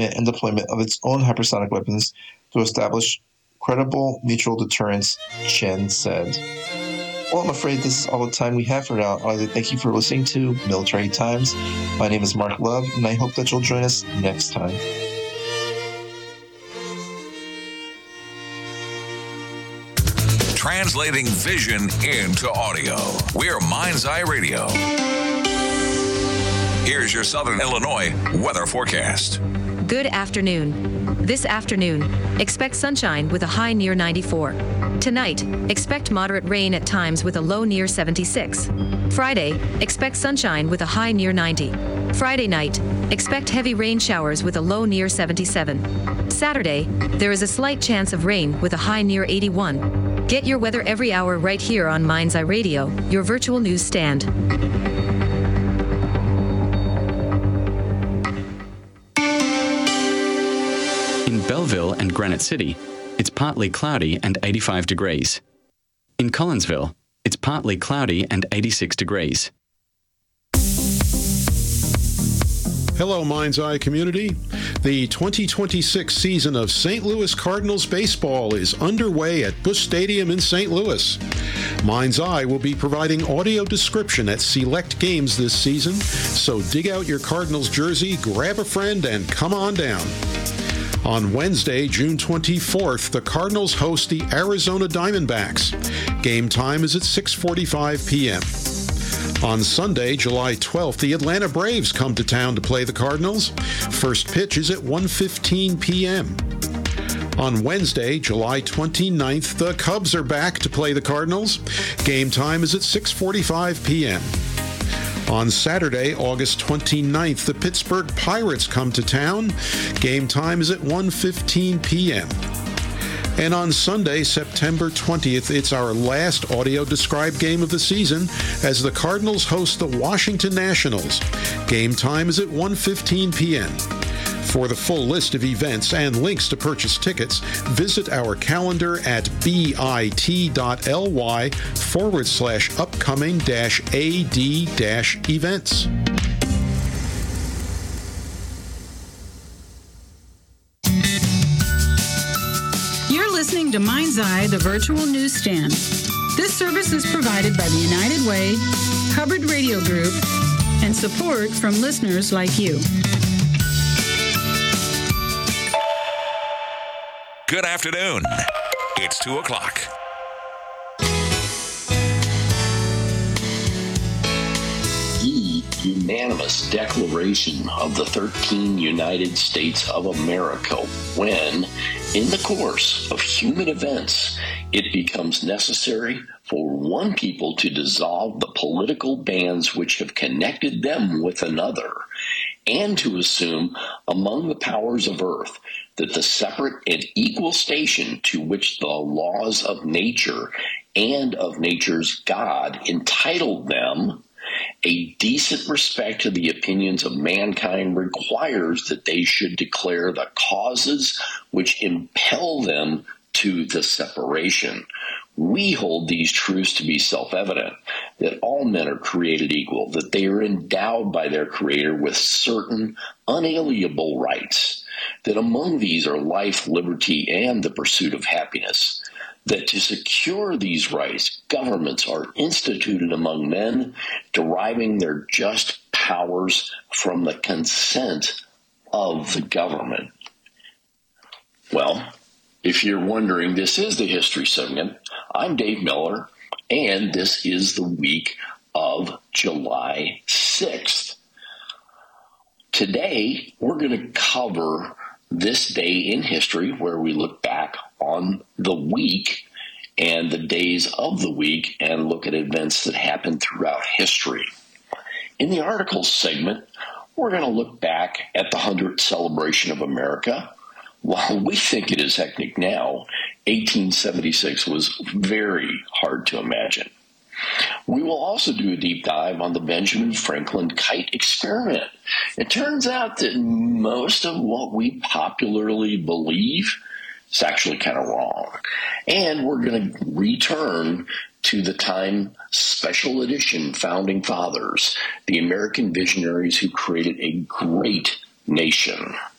and deployment of its own hypersonic weapons to establish credible mutual deterrence, Chen said. Well, I'm afraid this is all the time we have for now. I'd like to thank you for listening to Military Times. My name is Mark Love, and I hope that you'll join us next time. Translating vision into audio. We're Mind's Eye Radio. Here's your Southern Illinois weather forecast. Good afternoon. This afternoon, expect sunshine with a high near 94. Tonight, expect moderate rain at times with a low near 76. Friday, expect sunshine with a high near 90. Friday night, expect heavy rain showers with a low near 77. Saturday, there is a slight chance of rain with a high near 81. Get your weather every hour right here on Mind's Eye Radio, your virtual news stand. In Belleville and Granite City, it's partly cloudy and 85 degrees. In Collinsville, it's partly cloudy and 86 degrees. Hello, Mind's Eye community. The 2026 season of St. Louis Cardinals baseball is underway at Busch Stadium in St. Louis. Mind's Eye will be providing audio description at select games this season, so dig out your Cardinals jersey, grab a friend, and come on down. On Wednesday, June 24th, the Cardinals host the Arizona Diamondbacks. Game time is at 6:45 p.m. On Sunday, July 12th, the Atlanta Braves come to town to play the Cardinals. First pitch is at 1:15 p.m. On Wednesday, July 29th, the Cubs are back to play the Cardinals. Game time is at 6:45 p.m. On Saturday, August 29th, the Pittsburgh Pirates come to town. Game time is at 1:15 p.m. And on Sunday, September 20th, it's our last audio-described game of the season as the Cardinals host the Washington Nationals. Game time is at 1:15 p.m. For the full list of events and links to purchase tickets, visit our calendar at bit.ly/upcoming-ad-events. You're listening to Mind's Eye, the virtual newsstand. This service is provided by the United Way, Hubbard Radio Group, and support from listeners like you. Good afternoon. It's 2 o'clock. The unanimous declaration of the 13 United States of America when, in the course of human events, it becomes necessary for one people to dissolve the political bands which have connected them with another, and to assume among the powers of earth that the separate and equal station to which the laws of nature and of nature's God entitled them, a decent respect to the opinions of mankind requires that they should declare the causes which impel them to the separation. We hold these truths to be self-evident, that all men are created equal, that they are endowed by their Creator with certain unalienable rights, that among these are life, liberty, and the pursuit of happiness, that to secure these rights, governments are instituted among men, deriving their just powers from the consent of the government. Well, if you're wondering, this is the History Segment. I'm Dave Miller, and this is the week of July 6th. Today, we're going to cover this day in history where we look back on the week and the days of the week and look at events that happened throughout history. In the articles segment, we're going to look back at the 100th celebration of America. While we think it is hectic now, 1876 was very hard to imagine. We will also do a deep dive on the Benjamin Franklin kite experiment. It turns out that most of what we popularly believe is actually kind of wrong. And we're going to return to the Time Special Edition Founding Fathers, the American visionaries who created a great nation.